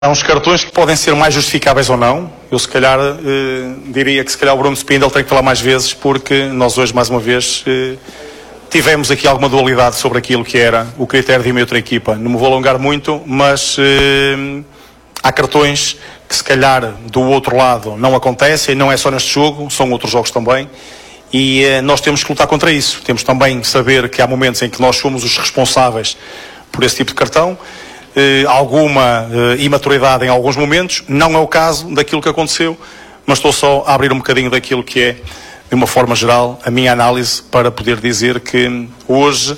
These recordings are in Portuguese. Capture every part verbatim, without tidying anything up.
Há uns cartões que podem ser mais justificáveis ou não. Eu se calhar eh, diria que se calhar o Bruno Spindel tem que falar mais vezes, porque nós hoje mais uma vez eh, tivemos aqui alguma dualidade sobre aquilo que era o critério de uma e outra equipa. Não me vou alongar muito, mas eh, há cartões que se calhar do outro lado não acontecem, não é só neste jogo, são outros jogos também. E eh, nós temos que lutar contra isso. Temos também que saber que há momentos em que nós somos os responsáveis por esse tipo de cartão. Uh, alguma uh, imaturidade em alguns momentos, não é o caso daquilo que aconteceu, mas estou só a abrir um bocadinho daquilo que é, de uma forma geral, a minha análise para poder dizer que hoje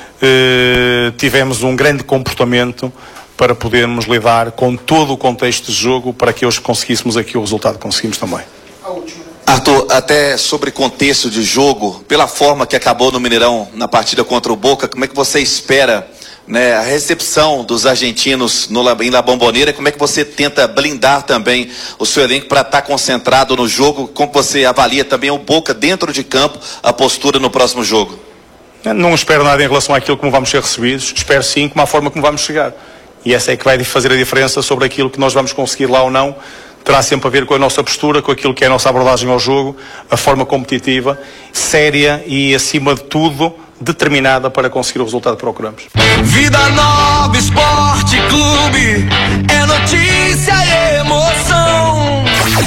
uh, tivemos um grande comportamento para podermos lidar com todo o contexto de jogo para que hoje conseguíssemos aqui o resultado que conseguimos também. Arthur, até sobre contexto de jogo, pela forma que acabou no Mineirão na partida contra o Boca, como é que você espera, né, a recepção dos argentinos no, em La Bombonera? Como é que você tenta blindar também o seu elenco para estar concentrado no jogo? Como você avalia também o Boca dentro de campo, a postura no próximo jogo? Não espero nada em relação àquilo como vamos ser recebidos, espero sim como a forma como vamos chegar. E essa é que vai fazer a diferença sobre aquilo que nós vamos conseguir lá ou não. Terá sempre a ver com a nossa postura, com aquilo que é a nossa abordagem ao jogo, a forma competitiva, séria e, acima de tudo, determinada para conseguir o resultado que procuramos. Vida Nova Esporte Clube, é notícia e emoção.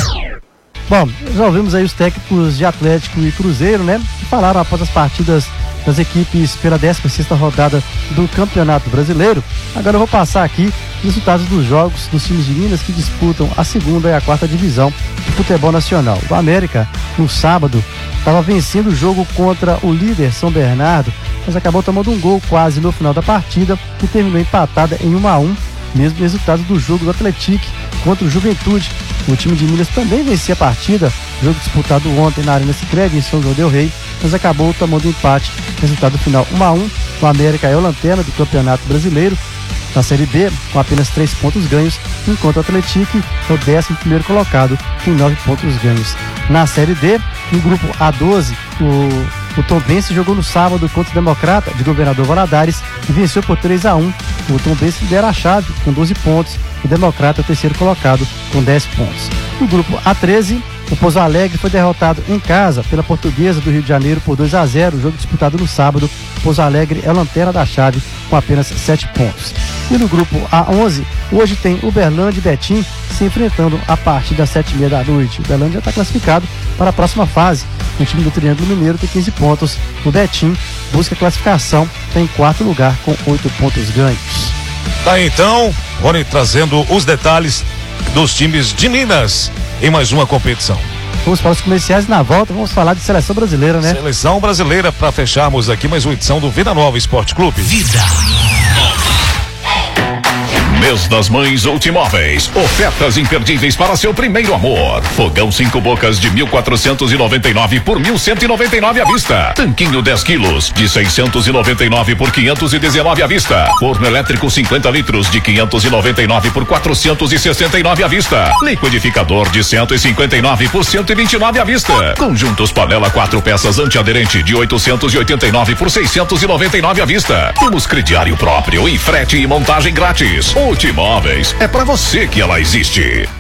Bom, já ouvimos aí os técnicos de Atlético e Cruzeiro, né, que falaram após as partidas das equipes pela décima sexta rodada do Campeonato Brasileiro. Agora eu vou passar aqui os resultados dos jogos dos times de Minas que disputam a segunda e a quarta divisão do futebol nacional. O América, no sábado, estava vencendo o jogo contra o líder São Bernardo, mas acabou tomando um gol quase no final da partida e terminou empatada em um a um, mesmo resultado do jogo do Atlético contra o Juventude. O time de Minas também vencia a partida, jogo disputado ontem na Arena Sicredi em São João del Rei, mas acabou tomando empate, resultado final um a um. O América é o lanterna do Campeonato Brasileiro na Série B, com apenas três pontos ganhos, enquanto o Atlético é o décimo primeiro colocado, com nove pontos ganhos. Na Série D, no grupo A doze, o, o Tombense jogou no sábado contra o Democrata de Governador Valadares e venceu por três a um. O Tombense lidera a chave com doze pontos, o Democrata é o terceiro colocado com dez pontos. No grupo A treze, o Pouso Alegre foi derrotado em casa pela Portuguesa do Rio de Janeiro por dois a zero, jogo disputado no sábado. O Pouso Alegre é a lanterna da chave com apenas sete pontos. E no grupo A onze, hoje tem Uberlândia e Betim se enfrentando a partir das sete e meia da noite. O Uberlândia já está classificado para a próxima fase. O time do Triângulo Mineiro tem quinze pontos. O Betim busca a classificação, está em quarto lugar com oito pontos ganhos. Tá, então, Rony trazendo os detalhes dos times de Minas em mais uma competição. Vamos para os comerciais, na volta vamos falar de seleção brasileira, né? Seleção brasileira, para fecharmos aqui mais uma edição do Vida Nova Esporte Clube. Vida Mês das Mães Ultimóveis. Ofertas imperdíveis para seu primeiro amor. Fogão cinco bocas de mil quatrocentos e noventa e nove por mil cento e noventa e nove à vista. Tanquinho dez quilos de seiscentos e noventa e nove por quinhentos e dezenove à vista. Forno elétrico cinquenta litros de quinhentos e noventa e nove por quatrocentos e sessenta e nove à vista. Liquidificador de cento e cinquenta e nove por cento e vinte e nove à vista. Conjuntos panela quatro peças antiaderente de oitocentos e oitenta e nove por seiscentos e noventa e nove à vista. Temos crediário próprio e frete e montagem grátis. Ultimóveis, é pra você que ela existe.